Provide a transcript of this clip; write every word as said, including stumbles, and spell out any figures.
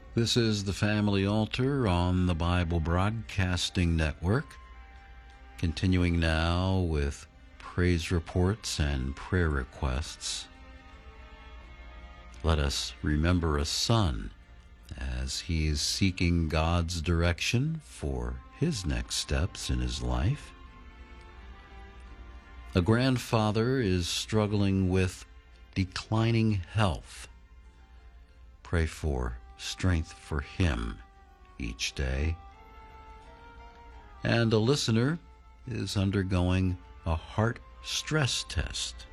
This is the Family Altar on the Bible Broadcasting Network, continuing now with praise reports and prayer requests. Let us remember a son as he is seeking God's direction for his next steps in his life. A grandfather is struggling with declining health. Pray for strength for him each day. And a listener is undergoing a heart stress test.